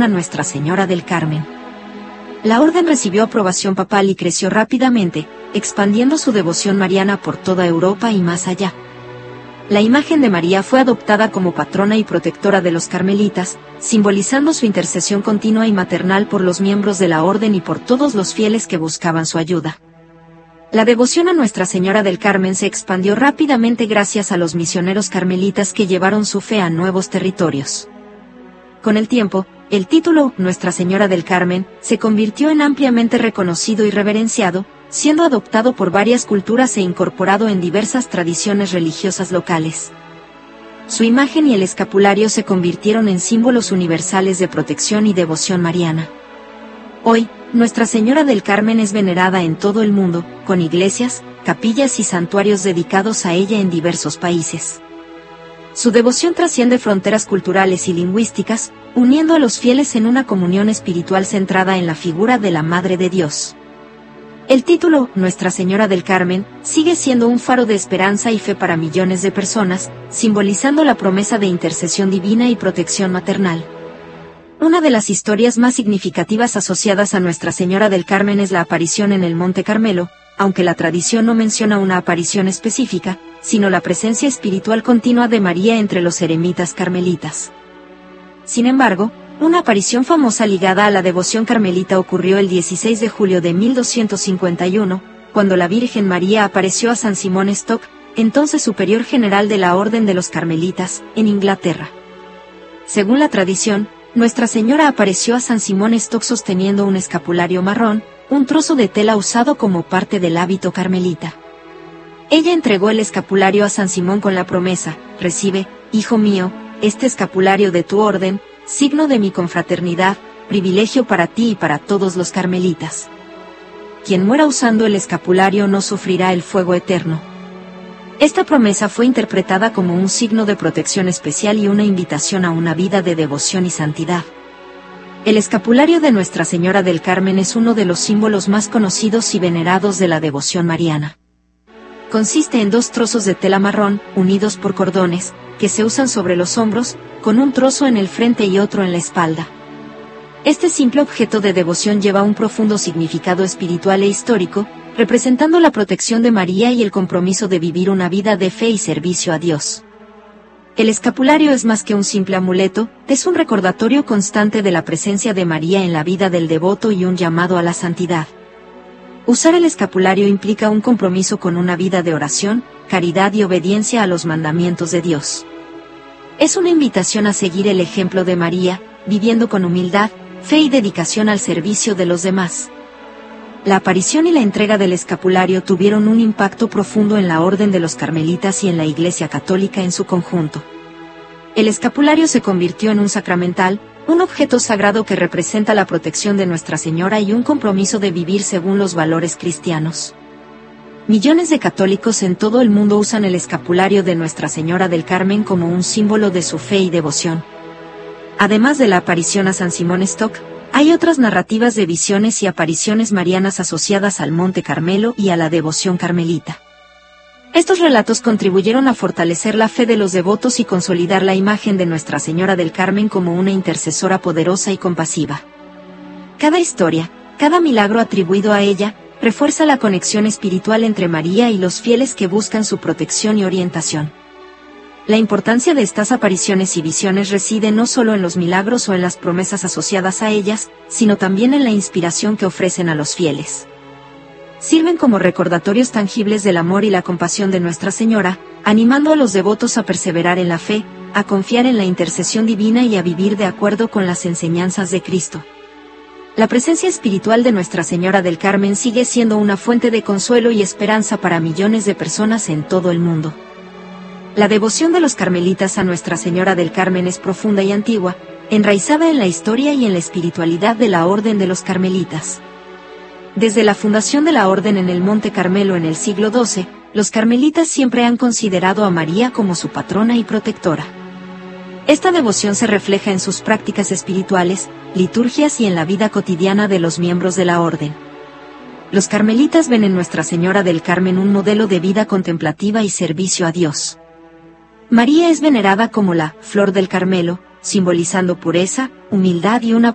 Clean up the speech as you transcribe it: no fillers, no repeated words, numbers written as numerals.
a Nuestra Señora del Carmen. La orden recibió aprobación papal y creció rápidamente, expandiendo su devoción mariana por toda Europa y más allá. La imagen de María fue adoptada como patrona y protectora de los carmelitas, simbolizando su intercesión continua y maternal por los miembros de la orden y por todos los fieles que buscaban su ayuda. La devoción a Nuestra Señora del Carmen se expandió rápidamente gracias a los misioneros carmelitas que llevaron su fe a nuevos territorios. Con el tiempo, el título Nuestra Señora del Carmen se convirtió en ampliamente reconocido y reverenciado, siendo adoptado por varias culturas e incorporado en diversas tradiciones religiosas locales. Su imagen y el escapulario se convirtieron en símbolos universales de protección y devoción mariana. Hoy, Nuestra Señora del Carmen es venerada en todo el mundo, con iglesias, capillas y santuarios dedicados a ella en diversos países. Su devoción trasciende fronteras culturales y lingüísticas, uniendo a los fieles en una comunión espiritual centrada en la figura de la Madre de Dios. El título, Nuestra Señora del Carmen, sigue siendo un faro de esperanza y fe para millones de personas, simbolizando la promesa de intercesión divina y protección maternal. Una de las historias más significativas asociadas a Nuestra Señora del Carmen es la aparición en el Monte Carmelo, aunque la tradición no menciona una aparición específica, sino la presencia espiritual continua de María entre los eremitas carmelitas. Sin embargo, una aparición famosa ligada a la devoción carmelita ocurrió el 16 de julio de 1251, cuando la Virgen María apareció a San Simón Stock, entonces superior general de la Orden de los Carmelitas, en Inglaterra. Según la tradición, Nuestra Señora apareció a San Simón Stock sosteniendo un escapulario marrón, un trozo de tela usado como parte del hábito carmelita. Ella entregó el escapulario a San Simón con la promesa: recibe, hijo mío, este escapulario de tu orden, signo de mi confraternidad, privilegio para ti y para todos los carmelitas. Quien muera usando el escapulario no sufrirá el fuego eterno. Esta promesa fue interpretada como un signo de protección especial y una invitación a una vida de devoción y santidad. El escapulario de Nuestra Señora del Carmen es uno de los símbolos más conocidos y venerados de la devoción mariana. Consiste en dos trozos de tela marrón, unidos por cordones, que se usan sobre los hombros, con un trozo en el frente y otro en la espalda. Este simple objeto de devoción lleva un profundo significado espiritual e histórico, representando la protección de María y el compromiso de vivir una vida de fe y servicio a Dios. El escapulario es más que un simple amuleto, es un recordatorio constante de la presencia de María en la vida del devoto y un llamado a la santidad. Usar el escapulario implica un compromiso con una vida de oración, caridad y obediencia a los mandamientos de Dios. Es una invitación a seguir el ejemplo de María, viviendo con humildad, fe y dedicación al servicio de los demás. La aparición y la entrega del escapulario tuvieron un impacto profundo en la Orden de los Carmelitas y en la Iglesia Católica en su conjunto. El escapulario se convirtió en un sacramental, un objeto sagrado que representa la protección de Nuestra Señora y un compromiso de vivir según los valores cristianos. Millones de católicos en todo el mundo usan el escapulario de Nuestra Señora del Carmen como un símbolo de su fe y devoción. Además de la aparición a San Simón Stock, hay otras narrativas de visiones y apariciones marianas asociadas al Monte Carmelo y a la devoción carmelita. Estos relatos contribuyeron a fortalecer la fe de los devotos y consolidar la imagen de Nuestra Señora del Carmen como una intercesora poderosa y compasiva. Cada historia, cada milagro atribuido a ella, refuerza la conexión espiritual entre María y los fieles que buscan su protección y orientación. La importancia de estas apariciones y visiones reside no solo en los milagros o en las promesas asociadas a ellas, sino también en la inspiración que ofrecen a los fieles. Sirven como recordatorios tangibles del amor y la compasión de Nuestra Señora, animando a los devotos a perseverar en la fe, a confiar en la intercesión divina y a vivir de acuerdo con las enseñanzas de Cristo. La presencia espiritual de Nuestra Señora del Carmen sigue siendo una fuente de consuelo y esperanza para millones de personas en todo el mundo. La devoción de los carmelitas a Nuestra Señora del Carmen es profunda y antigua, enraizada en la historia y en la espiritualidad de la Orden de los Carmelitas. Desde la fundación de la Orden en el Monte Carmelo en el siglo XII, los carmelitas siempre han considerado a María como su patrona y protectora. Esta devoción se refleja en sus prácticas espirituales, liturgias y en la vida cotidiana de los miembros de la Orden. Los carmelitas ven en Nuestra Señora del Carmen un modelo de vida contemplativa y servicio a Dios. María es venerada como la Flor del Carmelo, simbolizando pureza, humildad y una